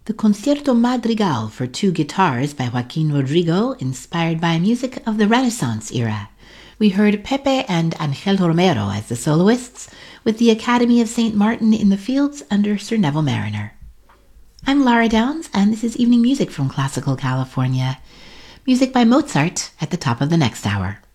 the Concierto Madrigal for two guitars by Joaquin Rodrigo, inspired by music of the Renaissance era. We heard Pepe and Angel Romero as the soloists, with the Academy of St. Martin in the Fields under Sir Neville Mariner. I'm Lara Downs, and this is Evening Music from Classical California. Music by Mozart at the top of the next hour.